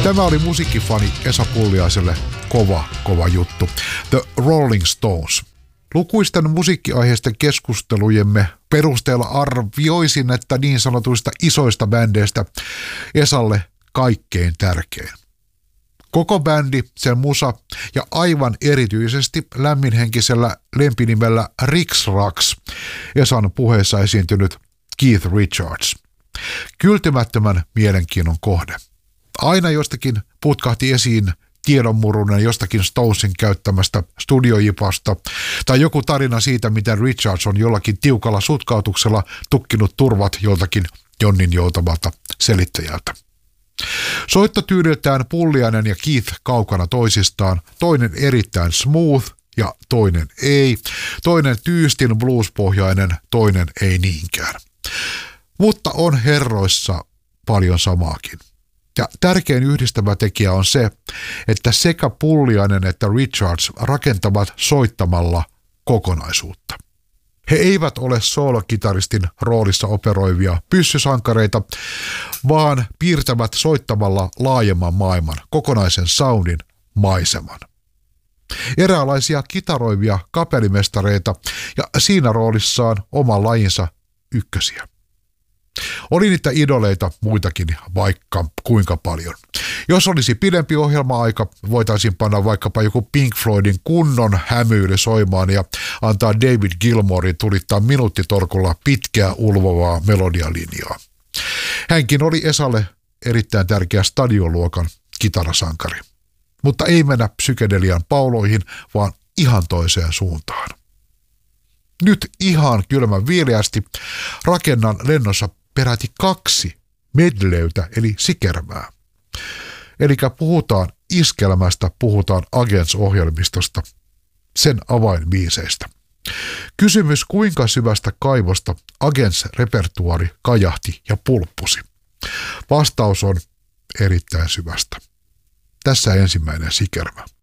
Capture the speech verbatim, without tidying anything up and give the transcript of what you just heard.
Tämä oli musiikkifani Esa Pulliaiselle kova, kova juttu. The Rolling Stones. Lukuisten musiikkiaiheisten keskustelujemme perusteella arvioisin, että niin sanotuista isoista bändeistä Esalle kaikkein tärkein. Koko bändi, sen musa ja aivan erityisesti lämminhenkisellä lempinimellä Rix Rax Esan puheessa esiintynyt Keith Richards. Kyltymättömän mielenkiinnon kohde. Aina jostakin putkahti esiin tiedonmurunen jostakin Stonesin käyttämästä studiojipasta tai joku tarina siitä, miten Richards on jollakin tiukalla sutkautuksella tukkinut turvat joltakin jonnin joutavalta selittäjältä. Soittotyyliltään Pulliainen ja Keith kaukana toisistaan, toinen erittäin smooth ja toinen ei, toinen tyystin bluespohjainen, toinen ei niinkään. Mutta on herroissa paljon samaakin. Ja tärkein yhdistävä tekijä on se, että sekä Pulliainen että Richards rakentavat soittamalla kokonaisuutta. He eivät ole soolokitaristin roolissa operoivia pyssysankareita, vaan piirtävät soittamalla laajemman maailman, kokonaisen soundin, maiseman. Eräänlaisia kitaroivia kapellimestareita ja siinä roolissaan oman lajinsa ykkösiä. Oli niitä idoleita muitakin vaikka kuinka paljon. Jos olisi pidempi ohjelma-aika, voitaisiin panna vaikkapa joku Pink Floydin kunnon hämyyli soimaan ja antaa David Gilmourin tulittaa minuuttitorkulla pitkää ulvovaa melodialinjaa. Hänkin oli Esalle erittäin tärkeä stadioluokan kitarasankari. Mutta ei mennä psykedelian pauloihin, vaan ihan toiseen suuntaan. Nyt ihan kylmän viileästi rakennan lennossa peräti kaksi medleytä eli sikermää. Eli puhutaan iskelmästä, puhutaan Agents-ohjelmistosta, sen avainbiiseistä. Kysymys kuinka syvästä kaivosta Agents-repertuaari kajahti ja pulppusi. Vastaus on erittäin syvästä. Tässä ensimmäinen sikermä.